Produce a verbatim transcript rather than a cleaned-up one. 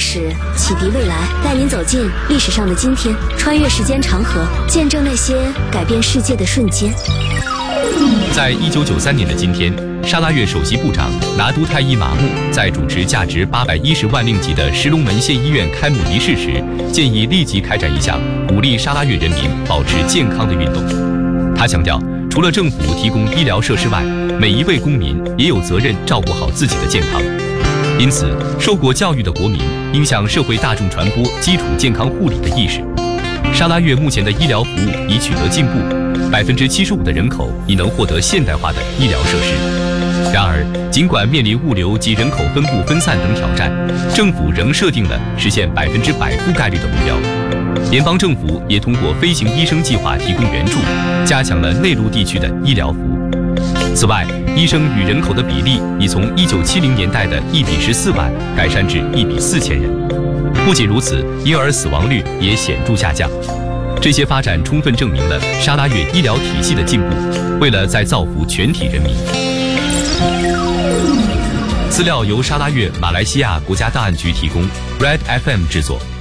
史，启迪未来，带您走进历史上的今天，穿越时间长河，见证那些改变世界的瞬间。 在一九九三年的今天，沙拉越首席部长拿督泰伊马木在主持价值八百一十万令吉的石龙门县医院开幕仪式时，建议立即开展一项鼓励沙拉越人民保持健康的运动。他强调，除了政府提供医疗设施外，每一位公民也有责任照顾好自己的健康。因此，受过教育的国民应向社会大众传播基础健康护理的意识。沙拉越目前的医疗服务已取得进步，百分之七十五的人口已能获得现代化的医疗设施。然而，尽管面临物流及人口分布分散等挑战，政府仍设定了实现百分之百覆盖率的目标。联邦政府也通过飞行医生计划提供援助，加强了内陆地区的医疗服务。此外，医生与人口的比例已从一九七零年代的一比十四万改善至一比四千人。不仅如此，婴儿死亡率也显著下降。这些发展充分证明了沙拉越医疗体系的进步。为了再造福全体人民，资料由沙拉越马来西亚国家档案局提供 ，Red F M 制作。